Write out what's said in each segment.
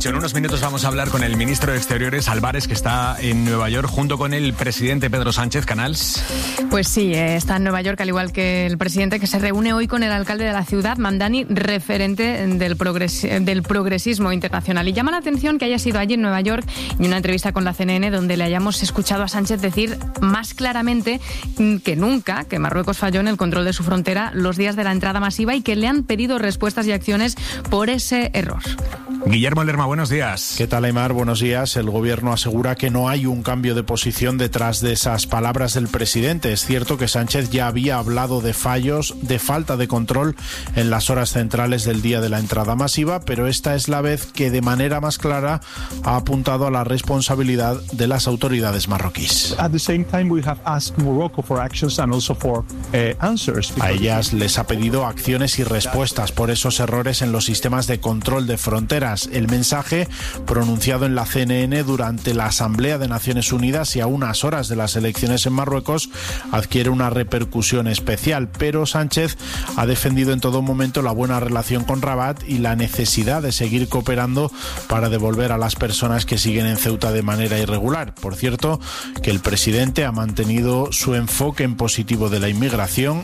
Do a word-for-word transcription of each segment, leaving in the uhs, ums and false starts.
ocho. En unos minutos vamos a hablar con el ministro de Exteriores, Álvarez, que está en Nueva York junto con el presidente Pedro Sánchez. Canals. Pues sí, está en Nueva York, al igual que el presidente, que se reúne hoy con el alcalde de la ciudad, Mamdani, referente del, progres, del progresismo internacional. Y llama la atención que haya sido allí en Nueva York y una entrevista con la C N N donde le hayamos escuchado a Sánchez decir más claramente que nunca que Marruecos falló en el control de su frontera los días de la entrada masiva y que le han pedido respuestas y acciones por ese error. Guillermo Lerma, buenos días. ¿Qué tal, Aimar? Buenos días. El gobierno asegura que no hay un cambio de posición detrás de esas palabras del presidente. Es cierto que Sánchez ya había hablado de fallos, de falta de control en las horas centrales del día de la entrada masiva, pero esta es la vez que de manera más clara ha apuntado a la responsabilidad de las autoridades marroquíes. At the same time, we have asked Morocco for actions and also for uh, answers. A ellas les ha pedido acciones y respuestas por esos errores en los sistemas de control de fronteras. El mensaje pronunciado en la C N N durante la Asamblea de Naciones Unidas y a unas horas de las elecciones en Marruecos adquiere una repercusión especial, pero Sánchez ha defendido en todo momento la buena relación con Rabat y la necesidad de seguir cooperando para devolver a las personas que siguen en Ceuta de manera irregular. Por cierto, que el presidente ha mantenido su enfoque en positivo de la inmigración.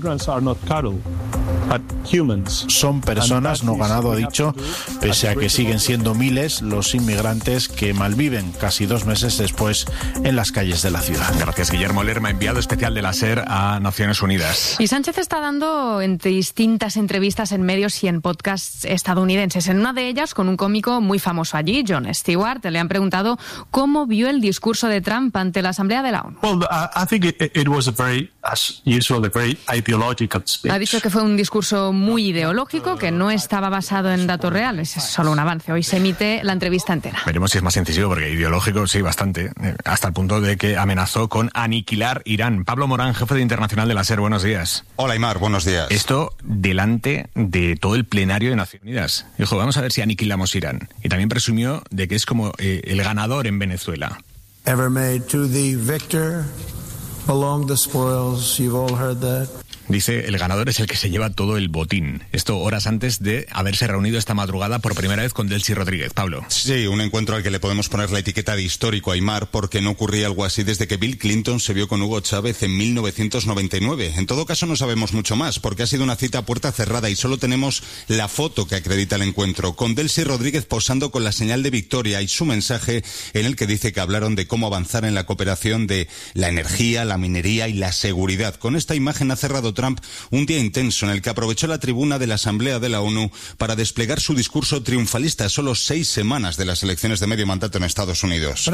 Son personas, no ganado, ha dicho, pese a que siguen siendo miles los inmigrantes que malviven casi dos meses después en las calles de la ciudad. Gracias, Guillermo Lerma, enviado especial de la SER a Naciones Unidas. Y Sánchez está dando en distintas entrevistas en medios y en podcasts estadounidenses. En una de ellas, con un cómico muy famoso allí, Jon Stewart, le han preguntado cómo vio el discurso de Trump ante la Asamblea de la ONU. Well, I think it, it was a very, as usual, a very ideological speech. Ha dicho que fue un discurso muy ideológico, que no estaba basado en datos reales. Es solo un avance. Hoy se emite la entrevista entera. Veremos si es más incisivo, porque ideológico sí, bastante, hasta el punto de que amenazó con aniquilar Irán. Pablo Morán, jefe de internacional de la SER, buenos días. Hola, Aimar, buenos días. Esto delante de todo el plenario de Naciones Unidas. Dijo, vamos a ver si aniquilamos Irán. Y también presumió de que es como eh, el ganador en Venezuela. Ever made to the victor belong the spoils. You've all heard that. Dice, el ganador es el que se lleva todo el botín. Esto horas antes de haberse reunido esta madrugada por primera vez con Delcy Rodríguez. Pablo. Sí, un encuentro al que le podemos poner la etiqueta de histórico, Aimar, porque no ocurría algo así desde que Bill Clinton se vio con Hugo Chávez en mil novecientos noventa y nueve. En todo caso, no sabemos mucho más, porque ha sido una cita a puerta cerrada y solo tenemos la foto que acredita el encuentro, con Delcy Rodríguez posando con la señal de victoria y su mensaje en el que dice que hablaron de cómo avanzar en la cooperación de la energía, la minería y la seguridad. Con esta imagen ha cerrado Trump un día intenso en el que aprovechó la tribuna de la Asamblea de la ONU para desplegar su discurso triunfalista a solo seis semanas de las elecciones de medio mandato en Estados Unidos.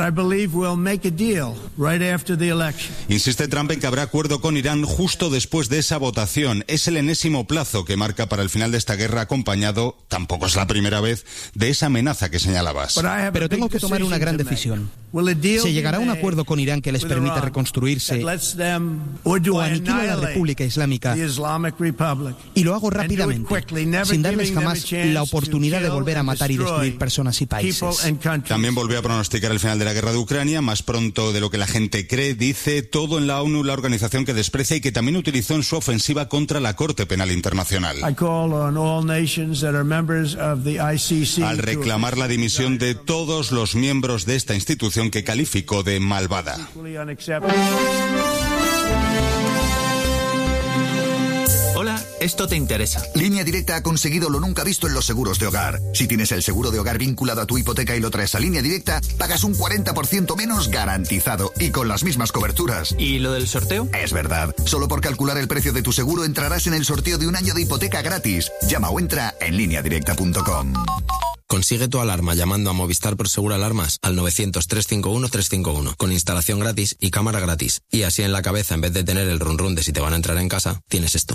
Insiste Trump en que habrá acuerdo con Irán justo después de esa votación. Es el enésimo plazo que marca para el final de esta guerra, acompañado, tampoco es la primera vez, de esa amenaza que señalabas. Pero tengo que tomar una gran decisión. ¿Se llegará a un acuerdo con Irán que les permita reconstruirse o aniquila a la República Islámica? Y lo hago rápidamente, sin darles jamás la oportunidad de volver a matar y destruir personas y países. También volvió a pronosticar el final de la guerra de Ucrania, más pronto de lo que la gente cree, dice, todo en la ONU, la organización que desprecia y que también utilizó en su ofensiva contra la Corte Penal Internacional. Al reclamar la dimisión de todos los miembros de esta institución que calificó de malvada. Hola, esto te interesa. Línea Directa ha conseguido lo nunca visto en los seguros de hogar. Si tienes el seguro de hogar vinculado a tu hipoteca y lo traes a Línea Directa, pagas un cuarenta por ciento menos garantizado y con las mismas coberturas. ¿Y lo del sorteo? Es verdad. Solo por calcular el precio de tu seguro entrarás en el sorteo de un año de hipoteca gratis. Llama o entra en línea directa punto com. Consigue tu alarma llamando a Movistar Prosegur Alarmas al novecientos, trescientos cincuenta y uno, trescientos cincuenta y uno, con instalación gratis y cámara gratis. Y así en la cabeza, en vez de tener el run run de si te van a entrar en casa, tienes esto.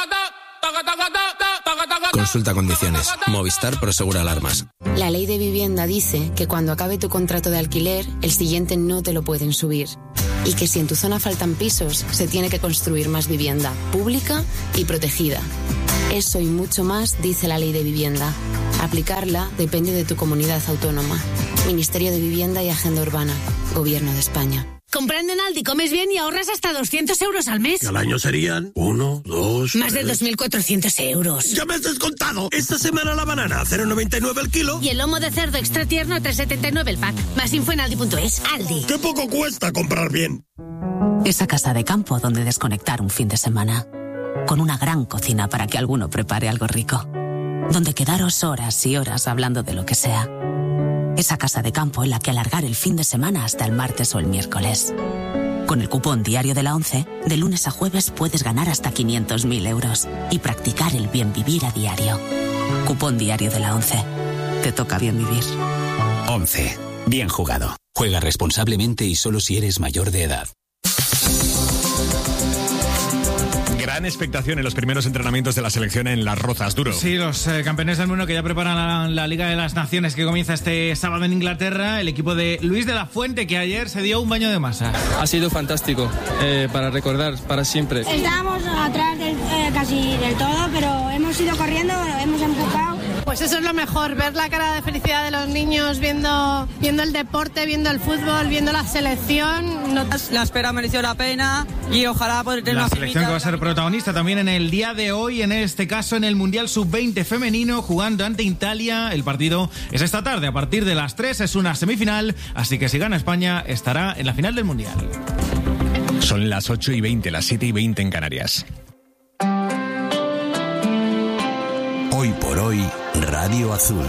Consulta condiciones. Movistar Prosegur Alarmas. La ley de vivienda dice que cuando acabe tu contrato de alquiler, el siguiente no te lo pueden subir. Y que si en tu zona faltan pisos, se tiene que construir más vivienda, pública y protegida. Eso y mucho más dice la ley de vivienda. Aplicarla depende de tu comunidad autónoma. Ministerio de Vivienda y Agenda Urbana. Gobierno de España. Comprando en Aldi comes bien y ahorras hasta doscientos euros al mes. Y al año serían uno, dos... Más de dos mil cuatrocientos euros. ¡Ya me has descontado! Esta semana la banana a cero coma noventa y nueve el kilo. Y el lomo de cerdo extra tierno a tres coma setenta y nueve el pack. Más info en aldi punto es. Aldi. ¡Qué poco cuesta comprar bien! Esa casa de campo donde desconectar un fin de semana. Con una gran cocina para que alguno prepare algo rico. Donde quedaros horas y horas hablando de lo que sea. Esa casa de campo en la que alargar el fin de semana hasta el martes o el miércoles. Con el cupón diario de la ONCE, de lunes a jueves puedes ganar hasta quinientos mil euros y practicar el bien vivir a diario. Cupón diario de la ONCE. Te toca bien vivir. ONCE. Bien jugado. Juega responsablemente y solo si eres mayor de edad. Gran expectación en los primeros entrenamientos de la selección en Las Rozas, Duro. Sí, los eh, campeones del mundo que ya preparan la, la Liga de las Naciones que comienza este sábado en Inglaterra. El equipo de Luis de la Fuente, que ayer se dio un baño de masa. Ha sido fantástico, eh, para recordar, para siempre. Estábamos atrás del, eh, casi del todo, pero hemos ido corriendo, hemos empujado. Pues eso es lo mejor, ver la cara de felicidad de los niños viendo, viendo el deporte, viendo el fútbol, viendo la selección. No... La espera mereció la pena y ojalá poder tener la una selección que va a ser protagonista también en el día de hoy, en este caso en el Mundial sub veinte femenino, jugando ante Italia. El partido es esta tarde, a partir de las tres, es una semifinal, así que si gana España estará en la final del Mundial. Son las ocho y veinte, las siete y veinte en Canarias. Hoy por hoy, Radio Azul.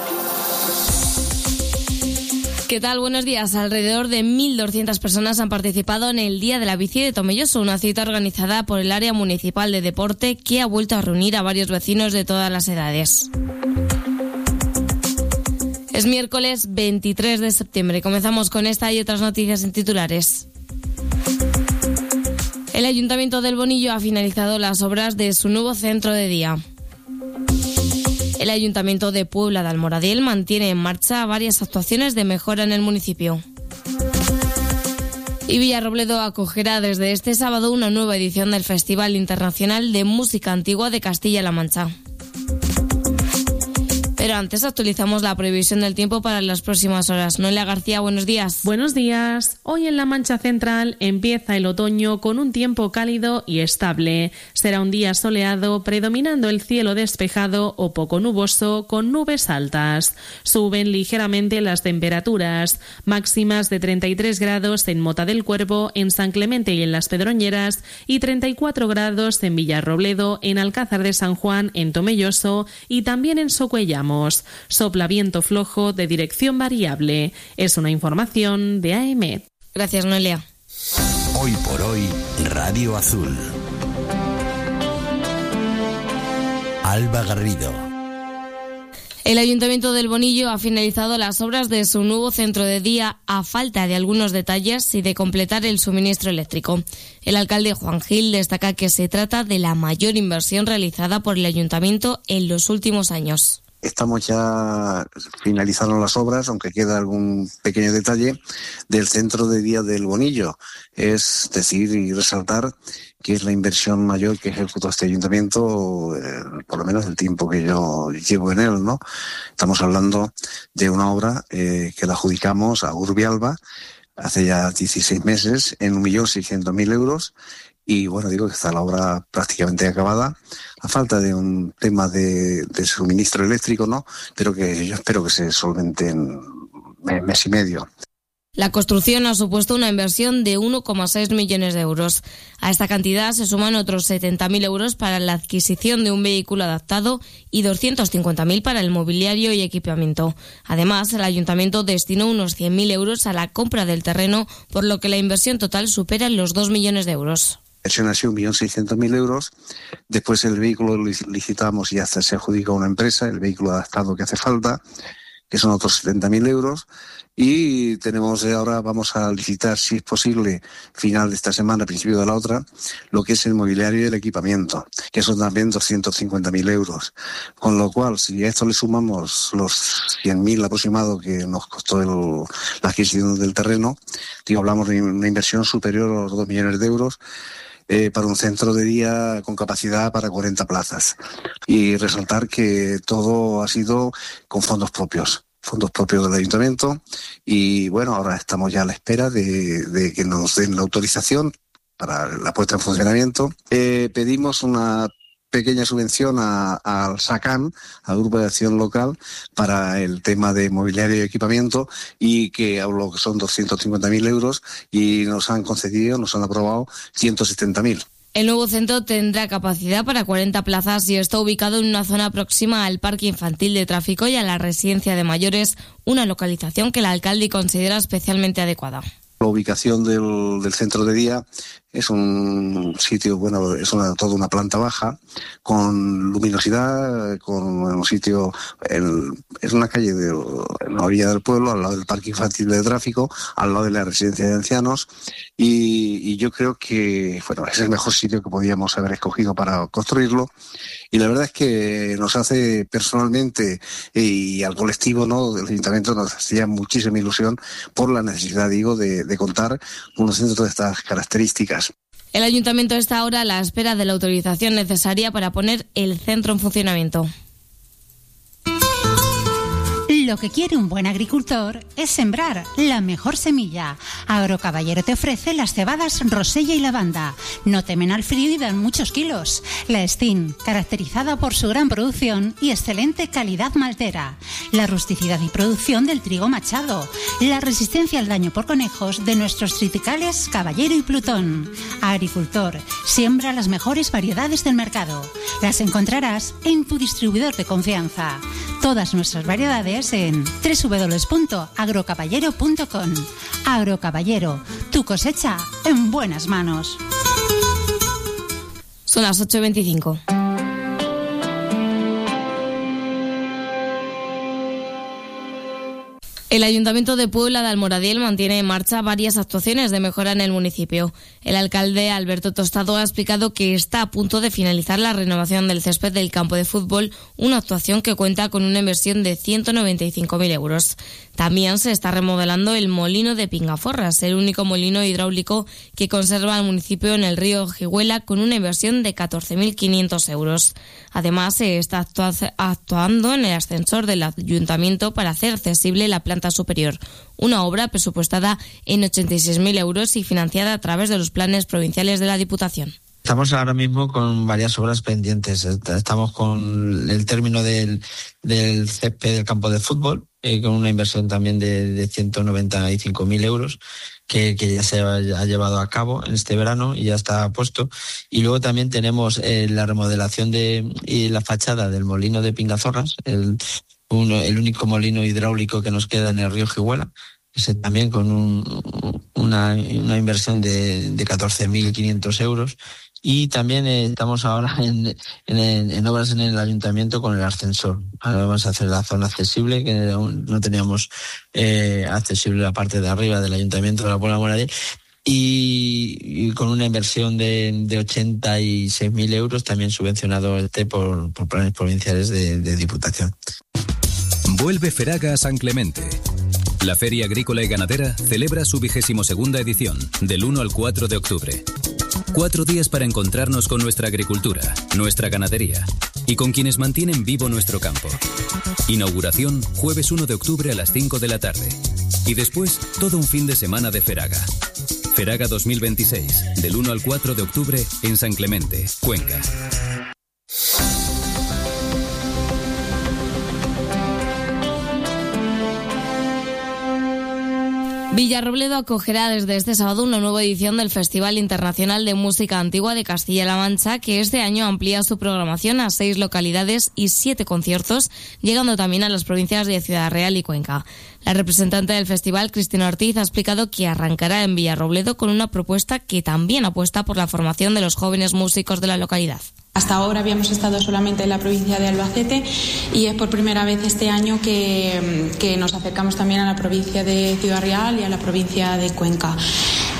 ¿Qué tal? Buenos días. Alrededor de mil doscientas personas han participado en el Día de la Bici de Tomelloso, una cita organizada por el Área Municipal de Deporte que ha vuelto a reunir a varios vecinos de todas las edades. Es miércoles veintitrés de septiembre. Comenzamos con esta y otras noticias en titulares. El Ayuntamiento del Bonillo ha finalizado las obras de su nuevo centro de día. El Ayuntamiento de Puebla de Almoradí mantiene en marcha varias actuaciones de mejora en el municipio. Y Villarrobledo acogerá desde este sábado una nueva edición del Festival Internacional de Música Antigua de Castilla-La Mancha. Pero antes actualizamos la previsión del tiempo para las próximas horas. Noelia García, buenos días. Buenos días. Hoy en la Mancha Central empieza el otoño con un tiempo cálido y estable. Será un día soleado, predominando el cielo despejado o poco nuboso con nubes altas. Suben ligeramente las temperaturas, máximas de treinta y tres grados en Mota del Cuervo, en San Clemente y en Las Pedroñeras, y treinta y cuatro grados en Villarrobledo, en Alcázar de San Juan, en Tomelloso y también en Socuellamos. Sopla viento flojo de dirección variable. Es una información de A M E. Gracias, Noelia. Hoy por hoy, Radio Azul. Alba Garrido. El Ayuntamiento del Bonillo ha finalizado las obras de su nuevo centro de día a falta de algunos detalles y de completar el suministro eléctrico. El alcalde Juan Gil destaca que se trata de la mayor inversión realizada por el Ayuntamiento en los últimos años. Estamos ya finalizando las obras, aunque queda algún pequeño detalle, del centro de día del Bonillo. Es decir y resaltar que es la inversión mayor que ejecutó este ayuntamiento, eh, por lo menos el tiempo que yo llevo en él, ¿no? Estamos hablando de una obra eh, que la adjudicamos a Urbialba hace ya dieciséis meses en un millón seiscientos mil euros. Y bueno, digo que está la obra prácticamente acabada, a falta de un tema de, de suministro eléctrico, ¿no? Pero que yo espero que se solvente en mes, mes y medio. La construcción ha supuesto una inversión de uno coma seis millones de euros. A esta cantidad se suman otros setenta mil euros para la adquisición de un vehículo adaptado y doscientos cincuenta mil para el mobiliario y equipamiento. Además, el ayuntamiento destinó unos cien mil euros a la compra del terreno, por lo que la inversión total supera los dos millones de euros. La inversión ha sido un millón seiscientos mil euros. Después el vehículo lo licitamos y hasta se adjudica a una empresa, el vehículo adaptado que hace falta, que son otros setenta mil euros. Y tenemos ahora, vamos a licitar, si es posible, final de esta semana, principio de la otra, lo que es el mobiliario y el equipamiento, que son también doscientos cincuenta mil euros. Con lo cual, si a esto le sumamos los cien mil aproximado que nos costó el, la adquisición del terreno, digo, hablamos de una inversión superior a los dos millones de euros, Eh, para un centro de día con capacidad para cuarenta plazas. Y resaltar que todo ha sido con fondos propios. fondos propios del ayuntamiento, y bueno, ahora estamos ya a la espera de, de que nos den la autorización para la puesta en funcionamiento. Eh, pedimos una pequeña subvención a, al SACAN, al Grupo de Acción Local, para el tema de mobiliario y equipamiento, y que hablo que son doscientos cincuenta mil euros, y nos han concedido, nos han aprobado ciento setenta mil. El nuevo centro tendrá capacidad para cuarenta plazas y está ubicado en una zona próxima al Parque Infantil de Tráfico y a la Residencia de Mayores, una localización que el alcalde considera especialmente adecuada. La ubicación del, del centro de día es un sitio, bueno, es una, toda una planta baja, con luminosidad, con un sitio, en, es una calle de, en la orilla del pueblo, al lado del Parque Infantil de Tráfico, al lado de la Residencia de Ancianos, y, y yo creo que, bueno, es el mejor sitio que podíamos haber escogido para construirlo, y la verdad es que nos hace personalmente y al colectivo, ¿no?, del ayuntamiento nos hacía muchísima ilusión por la necesidad, digo, de, de contar con un centro de estas características. El ayuntamiento está ahora a la espera de la autorización necesaria para poner el centro en funcionamiento. Lo que quiere un buen agricultor es sembrar la mejor semilla. Agrocaballero te ofrece las cebadas Rosella y Lavanda. No temen al frío y dan muchos kilos. La Estín, caracterizada por su gran producción y excelente calidad maltera. La rusticidad y producción del trigo machado. La resistencia al daño por conejos de nuestros triticales Caballero y Plutón. Agricultor, siembra las mejores variedades del mercado. Las encontrarás en tu distribuidor de confianza. Todas nuestras variedades en doble u doble u doble u punto agrocaballero punto com. Agrocaballero, tu cosecha en buenas manos. Son las ocho y veinticinco. El Ayuntamiento de Puebla de Almoradiel mantiene en marcha varias actuaciones de mejora en el municipio. El alcalde Alberto Tostado ha explicado que está a punto de finalizar la renovación del césped del campo de fútbol, una actuación que cuenta con una inversión de ciento noventa y cinco mil euros. También se está remodelando el molino de Pingaforras, el único molino hidráulico que conserva el municipio en el río Ojiguela, con una inversión de catorce mil quinientos euros. Además, se está actua- actuando en el ascensor del ayuntamiento para hacer accesible la planta superior, una obra presupuestada en ochenta y seis mil euros y financiada a través de los planes provinciales de la Diputación. Estamos ahora mismo con varias obras pendientes. Estamos con el término del, del césped del campo de fútbol, eh, con una inversión también de, de ciento noventa y cinco mil euros, que, que ya se ha, ha llevado a cabo en este verano y ya está puesto. Y luego también tenemos eh, la remodelación de y la fachada del molino de Pingazorras, el Uno, el único molino hidráulico que nos queda en el río Ojiguela, ese también con un, una, una inversión de, de catorce mil quinientos euros. Y también eh, estamos ahora en, en, en obras en el ayuntamiento con el ascensor. Ahora vamos a hacer la zona accesible, que no teníamos eh, accesible la parte de arriba del ayuntamiento de la Puebla de Almoradiel. Y, y con una inversión de, de ochenta y seis mil euros, también subvencionado este por, por planes provinciales de, de Diputación. Vuelve Feraga a San Clemente. La Feria Agrícola y Ganadera celebra su vigésimo segunda edición, del uno al cuatro de octubre. Cuatro días para encontrarnos con nuestra agricultura, nuestra ganadería y con quienes mantienen vivo nuestro campo. Inauguración jueves uno de octubre a las cinco de la tarde. Y después, todo un fin de semana de Feraga. Feraga dos mil veintiséis, del uno al cuatro de octubre en San Clemente, Cuenca. Villarrobledo acogerá desde este sábado una nueva edición del Festival Internacional de Música Antigua de Castilla-La Mancha, que este año amplía su programación a seis localidades y siete conciertos, llegando también a las provincias de Ciudad Real y Cuenca. La representante del festival, Cristina Ortiz, ha explicado que arrancará en Villarrobledo con una propuesta que también apuesta por la formación de los jóvenes músicos de la localidad. Hasta ahora habíamos estado solamente en la provincia de Albacete y es por primera vez este año que, que nos acercamos también a la provincia de Ciudad Real y a la provincia de Cuenca.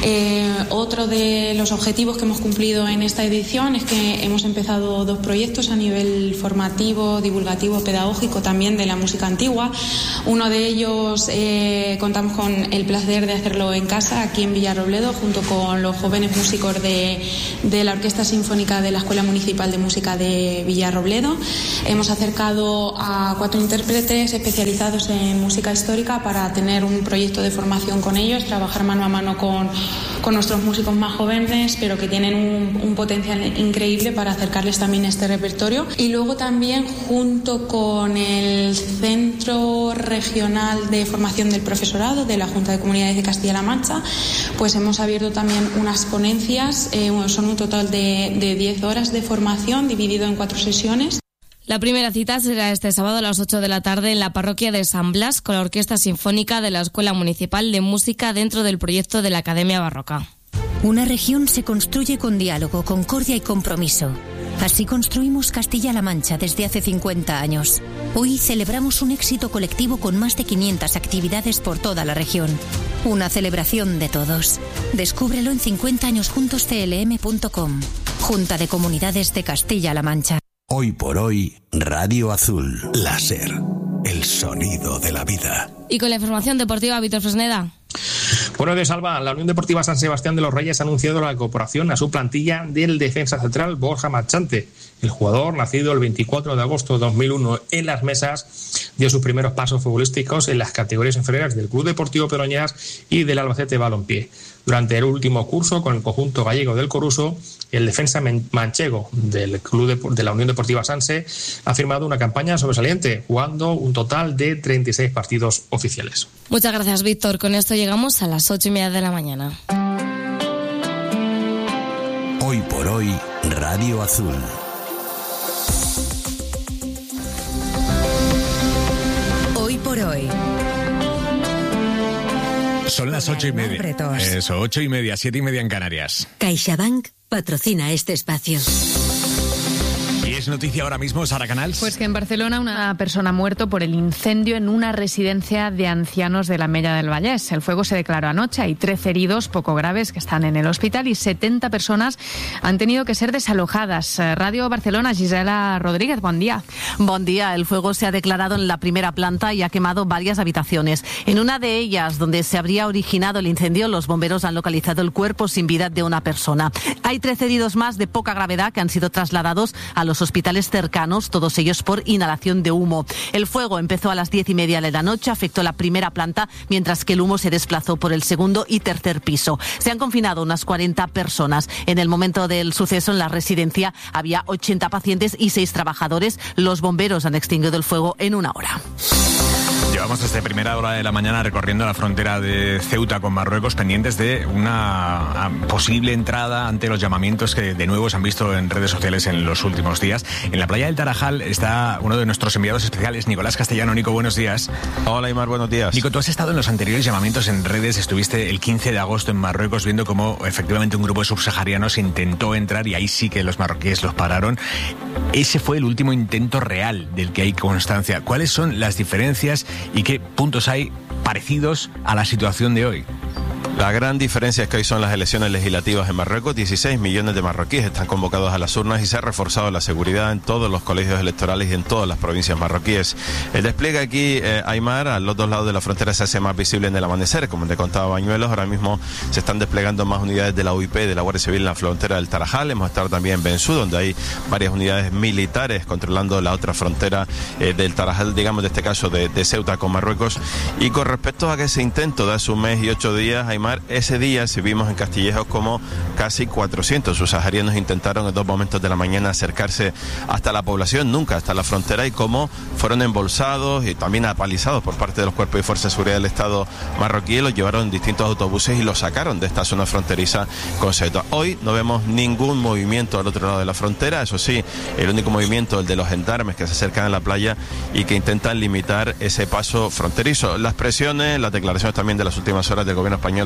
Eh, otro de los objetivos que hemos cumplido en esta edición es que hemos empezado dos proyectos a nivel formativo, divulgativo, pedagógico también de la música antigua. Uno de ellos eh, contamos con el placer de hacerlo en casa, aquí en Villarrobledo, junto con los jóvenes músicos de, de la Orquesta Sinfónica de la Escuela Municipal de Música de Villarrobledo. Hemos acercado a cuatro intérpretes especializados en música histórica para tener un proyecto de formación con ellos, trabajar mano a mano con, con nuestros músicos más jóvenes, pero que tienen un, un potencial increíble para acercarles también este repertorio. Y luego también, junto con el Centro Regional de Formación del Profesorado de la Junta de Comunidades de Castilla-La Mancha, pues hemos abierto también unas ponencias, eh, son un total de, de diez horas de formación dividido en cuatro sesiones. La primera cita será este sábado a las ocho de la tarde en la parroquia de San Blas con la Orquesta Sinfónica de la Escuela Municipal de Música dentro del proyecto de la Academia Barroca. Una región se construye con diálogo, concordia y compromiso. Así construimos Castilla-La Mancha desde hace cincuenta años. Hoy celebramos un éxito colectivo con más de quinientas actividades por toda la región. Una celebración de todos. Descúbrelo en cincuenta años juntos c l m punto com. Junta de Comunidades de Castilla-La Mancha. Hoy por hoy, Radio Azul. Láser. El sonido de la vida. Y con la información deportiva, Víctor Fresneda. Buenos días, Alba. La Unión Deportiva San Sebastián de los Reyes ha anunciado la incorporación a su plantilla del defensa central Borja Marchante. El jugador, nacido el veinticuatro de agosto de dos mil uno en Las Mesas, dio sus primeros pasos futbolísticos en las categorías inferiores del Club Deportivo Peroñas y del Albacete Balompié. Durante el último curso con el conjunto gallego del Coruso, el defensa manchego del Club de, de la Unión Deportiva Sanse ha firmado una campaña sobresaliente, jugando un total de treinta y seis partidos oficiales. Muchas gracias, Víctor. Con esto llegamos a las ocho y media de la mañana. Hoy por hoy, Radio Azul. Hoy por hoy. Son las ocho y media. Eso, ocho y media, siete y media en Canarias. CaixaBank patrocina este espacio. Y es noticia ahora mismo, Sara Canals. Pues que en Barcelona una persona ha muerto por el incendio en una residencia de ancianos de la Mella del Vallès. El fuego se declaró anoche. Hay trece heridos poco graves que están en el hospital y setenta personas han tenido que ser desalojadas. Radio Barcelona, Gisela Rodríguez, buen día. Buen día. El fuego se ha declarado en la primera planta y ha quemado varias habitaciones. En una de ellas, donde se habría originado el incendio, los bomberos han localizado el cuerpo sin vida de una persona. Hay trece heridos más de poca gravedad que han sido trasladados a los hospitales cercanos, todos ellos por inhalación de humo. El fuego empezó a las diez y media de la noche, afectó la primera planta, mientras que el humo se desplazó por el segundo y tercer piso. Se han confinado unas cuarenta personas. En el momento del suceso, en la residencia había ochenta pacientes y seis trabajadores. Los bomberos han extinguido el fuego en una hora. Llevamos desde primera hora de la mañana recorriendo la frontera de Ceuta con Marruecos, pendientes de una posible entrada ante los llamamientos que de nuevo se han visto en redes sociales en los últimos días. En la playa del Tarajal está uno de nuestros enviados especiales, Nicolás Castellano. Nico, buenos días. Hola, Aimar, buenos días. Nico, tú has estado en los anteriores llamamientos en redes, estuviste el quince de agosto en Marruecos viendo cómo efectivamente un grupo de subsaharianos intentó entrar y ahí sí que los marroquíes los pararon. Ese fue el último intento real del que hay constancia. ¿Cuáles son las diferencias y qué puntos hay parecidos a la situación de hoy? La gran diferencia es que hoy son las elecciones legislativas en Marruecos. dieciséis millones de marroquíes están convocados a las urnas y se ha reforzado la seguridad en todos los colegios electorales y en todas las provincias marroquíes. El despliegue aquí, eh, Aimar, a los dos lados de la frontera se hace más visible en el amanecer. Como te contaba Bañuelos, ahora mismo se están desplegando más unidades de la U I P, de la Guardia Civil en la frontera del Tarajal. Hemos estado también en Bensú, donde hay varias unidades militares controlando la otra frontera eh, del Tarajal, digamos, de este caso de, de Ceuta con Marruecos. Y con respecto a que ese intento de hace un mes y ocho días, Aimar, ese día se vimos en Castillejos como casi cuatrocientos subsaharianos intentaron en dos momentos de la mañana acercarse hasta la población, nunca hasta la frontera, y cómo fueron embolsados y también apalizados por parte de los cuerpos y fuerzas de seguridad del Estado marroquí. Los llevaron en distintos autobuses y los sacaron de esta zona fronteriza con Ceuta. Hoy no vemos ningún movimiento al otro lado de la frontera, eso sí, el único movimiento, el de los gendarmes que se acercan a la playa y que intentan limitar ese paso fronterizo. Las presiones, las declaraciones también de las últimas horas del gobierno español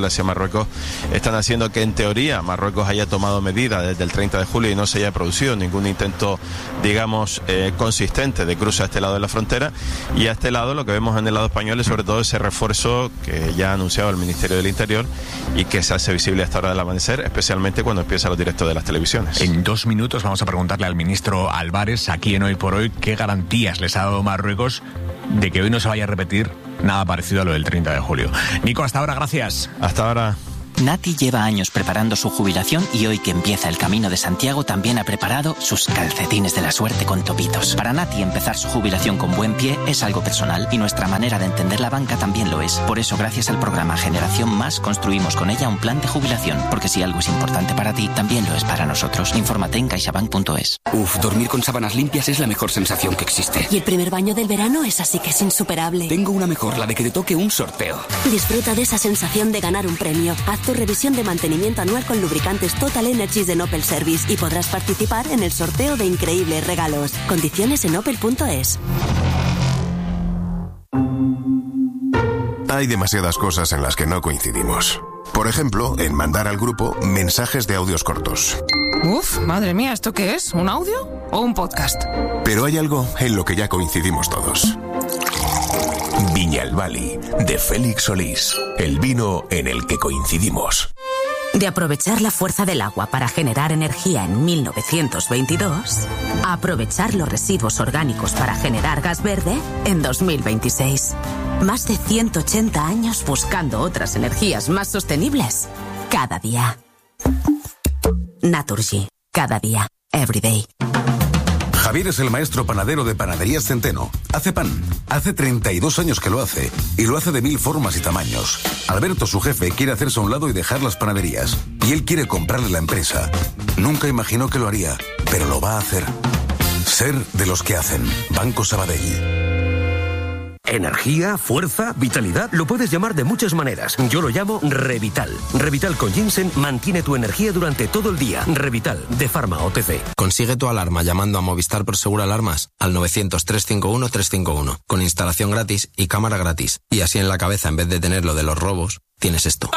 internacionales hacia Marruecos están haciendo que en teoría Marruecos haya tomado medidas desde el treinta de julio y no se haya producido ningún intento, digamos, eh, consistente de cruce a este lado de la frontera. Y a este lado lo que vemos en el lado español es sobre todo ese refuerzo que ya ha anunciado el Ministerio del Interior y que se hace visible a esta hora del amanecer, especialmente cuando empiezan los directos de las televisiones. En dos minutos vamos a preguntarle al ministro Álvarez, aquí en Hoy por Hoy, qué garantías les ha dado Marruecos de que hoy no se vaya a repetir nada parecido a lo del treinta de julio. Nico, hasta ahora, gracias. Hasta ahora. Nati lleva años preparando su jubilación y hoy que empieza el Camino de Santiago también ha preparado sus calcetines de la suerte con topitos. Para Nati empezar su jubilación con buen pie es algo personal y nuestra manera de entender la banca también lo es. Por eso gracias al programa Generación Más construimos con ella un plan de jubilación, porque si algo es importante para ti, también lo es para nosotros. Infórmate en caixabank punto es. Uf, dormir con sábanas limpias es la mejor sensación que existe. Y el primer baño del verano es así que es insuperable. Tengo una mejor, la de que te toque un sorteo. Disfruta de esa sensación de ganar un premio. Haz tu revisión de mantenimiento anual con lubricantes Total Energies de Opel Service y podrás participar en el sorteo de increíbles regalos. Condiciones en opel punto es. Hay demasiadas cosas en las que no coincidimos. Por ejemplo, en mandar al grupo mensajes de audios cortos. Uf, madre mía, ¿esto qué es? ¿Un audio o un podcast? Pero hay algo en lo que ya coincidimos todos. Viñalbali, de Félix Solís. El vino en el que coincidimos. De aprovechar la fuerza del agua para generar energía en mil novecientos veintidós, a aprovechar los residuos orgánicos para generar gas verde en dos mil veintiséis. Más de ciento ochenta años buscando otras energías más sostenibles. Cada día. Naturgy. Cada día. Every day. Javier es el maestro panadero de Panaderías Centeno. Hace pan. Hace treinta y dos años que lo hace. Y lo hace de mil formas y tamaños. Alberto, su jefe, quiere hacerse a un lado y dejar las panaderías. Y él quiere comprarle la empresa. Nunca imaginó que lo haría, pero lo va a hacer. Ser de los que hacen. Banco Sabadell. Energía, fuerza, vitalidad, lo puedes llamar de muchas maneras. Yo lo llamo Revital. Revital con ginseng mantiene tu energía durante todo el día. Revital, de Pharma O T C. Consigue tu alarma llamando a Movistar Prosegur Alarmas al novecientos, trescientos cincuenta y uno, trescientos cincuenta y uno, con instalación gratis y cámara gratis. Y así en la cabeza, en vez de tener lo de los robos, tienes esto.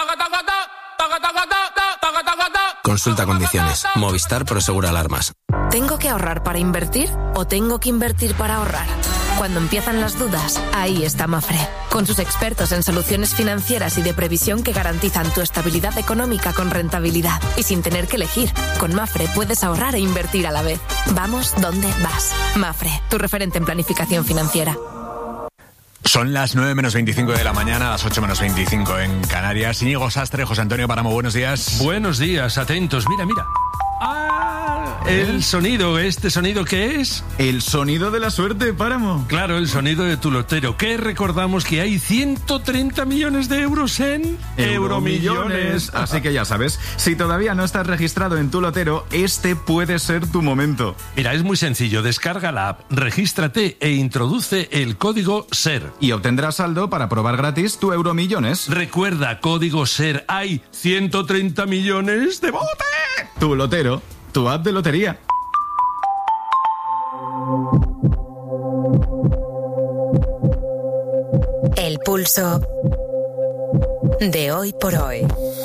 Consulta condiciones. Movistar Prosegur Alarmas. ¿Tengo que ahorrar para invertir o tengo que invertir para ahorrar? Cuando empiezan las dudas, ahí está Mafre, con sus expertos en soluciones financieras y de previsión que garantizan tu estabilidad económica con rentabilidad y sin tener que elegir. Con Mafre puedes ahorrar e invertir a la vez. Vamos donde vas. Mafre, tu referente en planificación financiera. Son las nueve menos veinticinco de la mañana, las ocho menos veinticinco en Canarias. Íñigo Sastre, José Antonio Páramo, buenos días. Buenos días, atentos. Mira, mira. Ah, el sonido, ¿este sonido qué es? El sonido de la suerte, Páramo. Claro, el sonido de tu lotero. Que recordamos que hay ciento treinta millones de euros en Euromillones. Así que ya sabes, si todavía no estás registrado en tu lotero, este puede ser tu momento. Mira, es muy sencillo. Descarga la app, regístrate e introduce el código SER. Y obtendrás saldo para probar gratis tu Euromillones. Recuerda, código SER. Hay ciento treinta millones de bote. Tu lotero, tu app de lotería. El pulso de hoy por hoy.